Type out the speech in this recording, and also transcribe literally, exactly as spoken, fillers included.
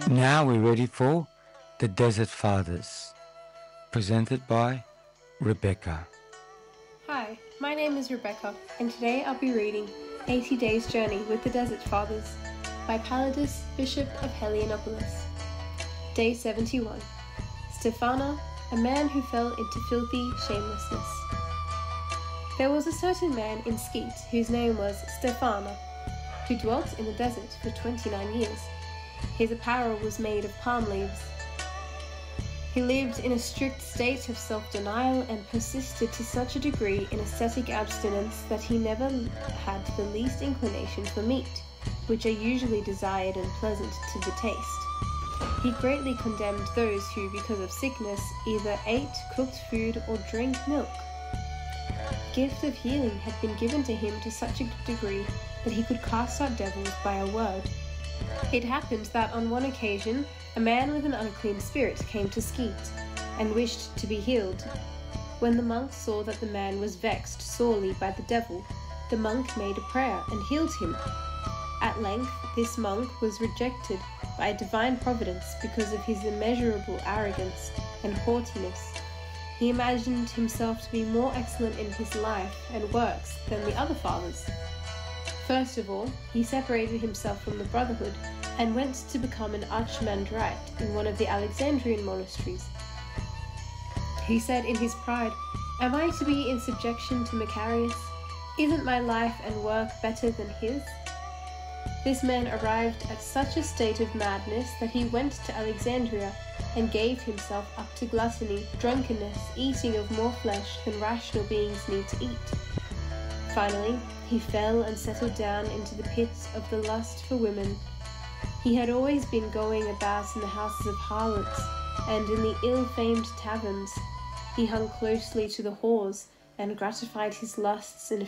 Now we're ready for The Desert Fathers, presented by Rebecca. Hi, my name is Rebecca, and today I'll be reading eighty Days Journey with the Desert Fathers by Palladius, Bishop of Helionopolis. Day seventy-one. Stephana, a man who fell into filthy shamelessness. There was a certain man in Skete whose name was Stephana, who dwelt in the desert for twenty-nine years. His apparel was made of palm leaves. He lived in a strict state of self-denial and persisted to such a degree in ascetic abstinence that he never had the least inclination for meat, which are usually desired and pleasant to the taste. He greatly condemned those who, because of sickness, either ate cooked food or drank milk. The gift of healing had been given to him to such a degree that he could cast out devils by a word. It happened that on one occasion a man with an unclean spirit came to Skete, and wished to be healed. When the monk saw that the man was vexed sorely by the devil, the monk made a prayer and healed him. At length this monk was rejected by a divine providence because of his immeasurable arrogance and haughtiness. He imagined himself to be more excellent in his life and works than the other fathers. First of all, he separated himself from the brotherhood and went to become an archimandrite in one of the Alexandrian monasteries. He said in his pride, "Am I to be in subjection to Macarius? Isn't my life and work better than his?" This man arrived at such a state of madness that he went to Alexandria and gave himself up to gluttony, drunkenness, eating of more flesh than rational beings need to eat. Finally, he fell and settled down into the pits of the lust for women. He had always been going about in the houses of harlots and in the ill-famed taverns. He hung closely to the whores and gratified his lusts in